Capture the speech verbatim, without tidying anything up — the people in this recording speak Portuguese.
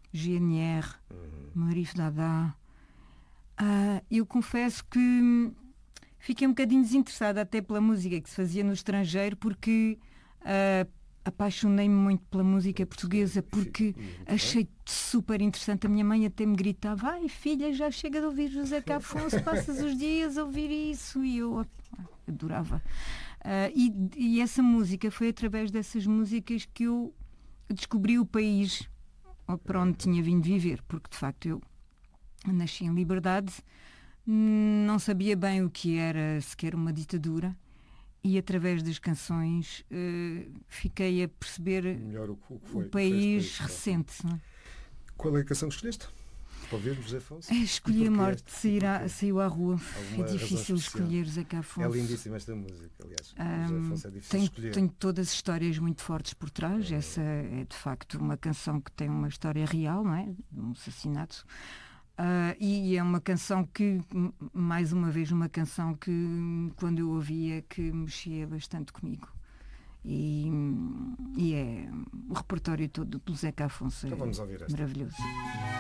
G N R, uhum. Marif Dada. Uh, eu confesso que fiquei um bocadinho desinteressada até pela música que se fazia no estrangeiro, porque uh, apaixonei-me muito pela música portuguesa, porque achei super interessante. A minha mãe até me gritava: ai filha, já chega de ouvir José Cá Afonso, passas os dias a ouvir isso. E eu adorava. Uh, e, e essa música, foi através dessas músicas que eu descobri o país para onde tinha vindo viver, porque de facto eu nasci em liberdade, não sabia bem o que era sequer uma ditadura, e através das canções uh, fiquei a perceber melhor o, que foi, o país foi recente. Não é? Qual é a canção que escolheste? Para ouvirmos José Afonso? É, escolhi a morte, sair a, saiu à rua. Alguma é difícil escolher José Cá Afonso. É lindíssima esta música, aliás. Um, José Afonso é difícil tem, escolher. Tem todas as histórias muito fortes por trás. É. Essa é de facto uma canção que tem uma história real, não é? Um assassinato. Uh, e é uma canção que, mais uma vez, uma canção que, quando eu ouvia, que mexia bastante comigo. E, e é o repertório todo do José Cá Afonso. Então é vamos ouvir esta. Maravilhoso.